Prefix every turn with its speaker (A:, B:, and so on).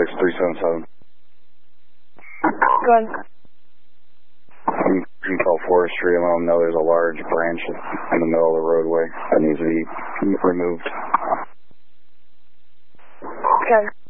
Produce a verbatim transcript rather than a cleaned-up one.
A: six three seven seven.
B: Go ahead.
A: You can call forestry and let them know there's a large branch in the middle of the roadway that needs to be removed.
B: Okay.